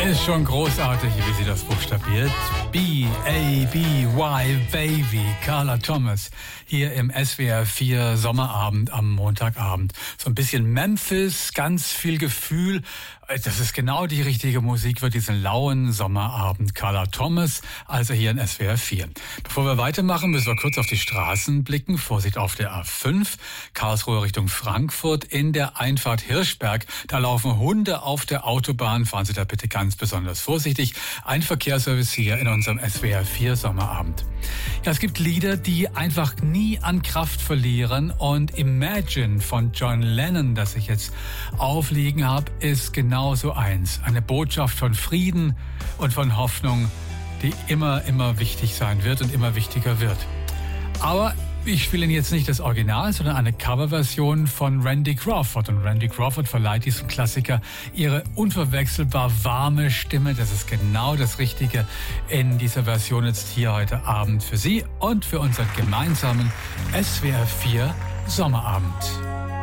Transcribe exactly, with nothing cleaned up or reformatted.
Ist schon großartig, wie sie das buchstabiert. B A B Y, Baby, Carla Thomas. Hier im S W R vier Sommerabend am Montagabend. So ein bisschen Memphis, ganz viel Gefühl. Das ist genau die richtige Musik für diesen lauen Sommerabend. Carla Thomas, also hier in S W R vier. Bevor wir weitermachen, müssen wir kurz auf die Straßen blicken. Vorsicht auf der A fünf, Karlsruhe Richtung Frankfurt. In der Einfahrt Hirschberg, da laufen Hunde auf der Autobahn. Fahren Sie da bitte ganz besonders vorsichtig. Ein Verkehrsservice hier in unserem S W R vier Sommerabend. Ja, es gibt Lieder, die einfach nie an Kraft verlieren. Und Imagine von John Lennon, das ich jetzt aufliegen habe, ist genau so eins. Eine Botschaft von Frieden und von Hoffnung, die immer, immer wichtig sein wird und immer wichtiger wird. Aber ich spiele Ihnen jetzt nicht das Original, sondern eine Coverversion von Randy Crawford. Und Randy Crawford verleiht diesem Klassiker ihre unverwechselbar warme Stimme. Das ist genau das Richtige in dieser Version jetzt hier heute Abend für Sie und für unseren gemeinsamen S W R vier Sommerabend.